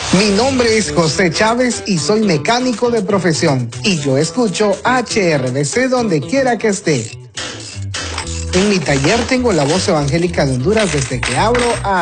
Mi nombre es José Chávez y soy mecánico de profesión. Y yo escucho HRDC donde quiera que esté. En mi taller tengo la voz evangélica de Honduras desde que abro a